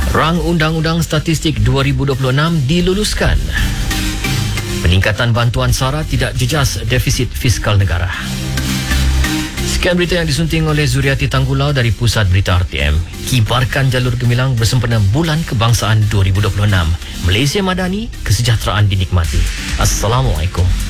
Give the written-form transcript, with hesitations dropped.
Rang Undang-Undang Statistik 2026 diluluskan. Peningkatan bantuan SARA tidak jejas defisit fiskal negara. Sekian berita yang disunting oleh Zuriati Tanggulau dari Pusat Berita RTM. Kibarkan jalur gemilang bersempena Bulan Kebangsaan 2026. Malaysia Madani, kesejahteraan dinikmati. Assalamualaikum.